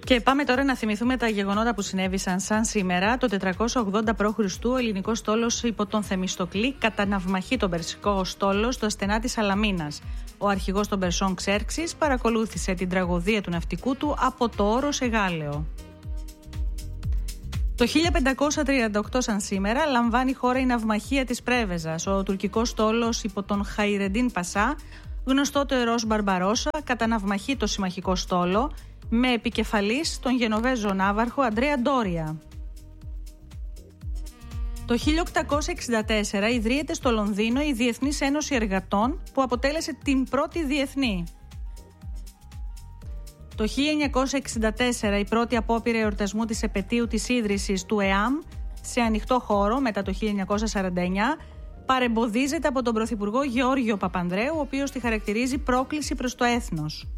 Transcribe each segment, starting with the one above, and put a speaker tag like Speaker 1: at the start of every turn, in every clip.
Speaker 1: Και πάμε τώρα να θυμηθούμε τα γεγονότα που συνέβησαν σαν σήμερα. Το 480 π.Χ. ο ελληνικός στόλος υπό τον Θεμιστοκλή καταναυμαχεί τον περσικό στόλο στο στενά της Σαλαμίνας. Ο αρχηγός των Περσών Ξέρξης παρακολούθησε την τραγωδία του ναυτικού του από το Όρος Εγάλεο. Το 1538 σαν σήμερα λαμβάνει χώρα η ναυμαχία της Πρέβεζας. Ο τουρκικός στόλος υπό τον Χαϊρεντίν Πασά, γνωστό το Ερός Μπαρμπαρόσα, καταναυμαχεί το συμμαχικό στόλο με επικεφαλής τον Γενοβέζο ναύαρχο Αντρέα Ντόρια. Το 1864 ιδρύεται στο Λονδίνο η Διεθνής Ένωση Εργατών, που αποτέλεσε την πρώτη διεθνή. Το 1964 η πρώτη απόπειρα εορτασμού της επετείου της ίδρυσης του ΕΑΜ σε ανοιχτό χώρο μετά το 1949 παρεμποδίζεται από τον Πρωθυπουργό Γεώργιο Παπανδρέου, ο οποίος τη χαρακτηρίζει πρόκληση προς το έθνος.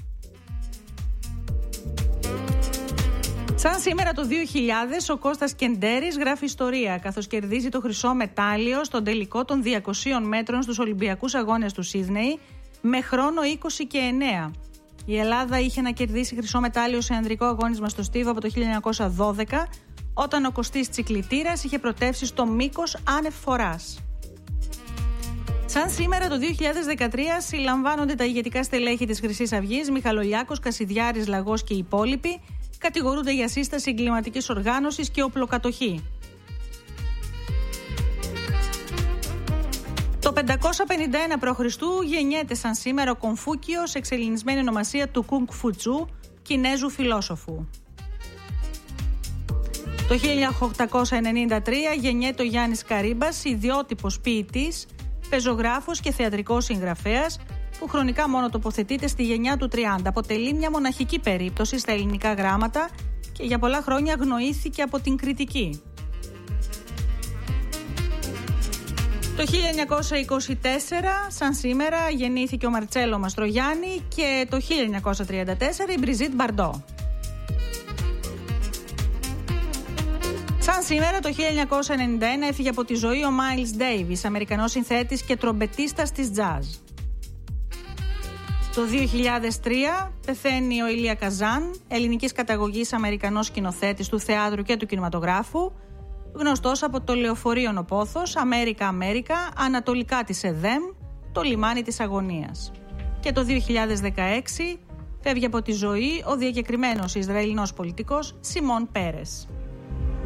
Speaker 1: Σαν σήμερα το 2000 ο Κώστας Κεντέρης γράφει ιστορία, καθώς κερδίζει το χρυσό μετάλλιο στον τελικό των 200 μέτρων στους Ολυμπιακούς Αγώνες του Σίδνεϊ με χρόνο 20 και 9. Η Ελλάδα είχε να κερδίσει χρυσό μετάλλιο σε ανδρικό αγώνισμα στο Στίβο από το 1912, όταν ο Κωστής Τσικλητήρας είχε πρωτεύσει στο μήκος άνευ φοράς. Σαν σήμερα το 2013 συλλαμβάνονται τα ηγετικά στελέχη της Χρυσής Αυγής, Μιχαλολιάκος, Κασιδιάρης, Λαγός και οι υπόλοιποι, κατηγορούνται για σύσταση εγκληματικής οργάνωσης και οπλοκατοχή. Το 551 π.Χ. γεννιέται σαν σήμερα ο Κομφούκιος, εξελληνισμένη ονομασία του Κουγκ Φουτσού, Κινέζου φιλόσοφου. Το 1893 γεννιέται ο Γιάννης Καρύμπας, ιδιότυπος ποιητής, πεζογράφος και θεατρικός συγγραφέας, που χρονικά μόνο τοποθετείται στη γενιά του 30. Αποτελεί μια μοναχική περίπτωση στα ελληνικά γράμματα και για πολλά χρόνια αγνοήθηκε από την κριτική. Το 1924, σαν σήμερα, γεννήθηκε ο Μαρτσέλο Μαστρογιάννη και το 1934 η Μπριζίτ Μπαρντό. Σαν σήμερα, το 1991 έφυγε από τη ζωή ο Μάιλς Ντέιβις, Αμερικανός συνθέτης και τρομπετίστας της τζάζ. Το 2003 πεθαίνει ο Ηλία Καζάν, ελληνικής καταγωγής Αμερικανός σκηνοθέτης του θεάτρου και του κινηματογράφου, γνωστός από το Λεωφορείον ο Πόθος, Αμέρικα Αμέρικα, ανατολικά της ΕΔΕΜ, το λιμάνι της Αγωνίας. Και το 2016 φεύγει από τη ζωή ο διακεκριμένος Ισραηλινός πολιτικός Σιμών Πέρες.